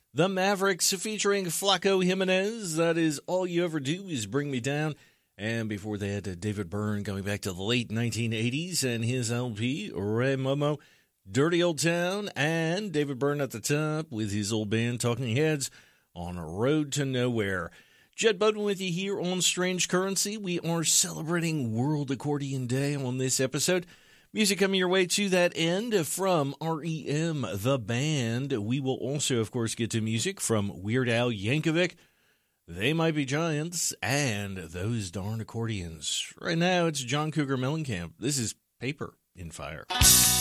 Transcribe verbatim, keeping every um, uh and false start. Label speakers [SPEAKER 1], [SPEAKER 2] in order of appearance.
[SPEAKER 1] The Mavericks featuring Flaco Jimenez. That is All You Ever Do Is Bring Me Down. And before that, uh, David Byrne going back to the late nineteen eighties and his L P, Ray Momo, Dirty Old Town, and David Byrne at the top with his old band Talking Heads on a Road to Nowhere. Jed Bowden with you here on Strange Currency. We are celebrating World Accordion Day on this episode. Music coming your way to that end from R E M, the band. We will also, of course, get to music from Weird Al Yankovic, They Might Be Giants, and Those Darn Accordions. Right now, it's John Cougar Mellencamp. This is Paper in Fire.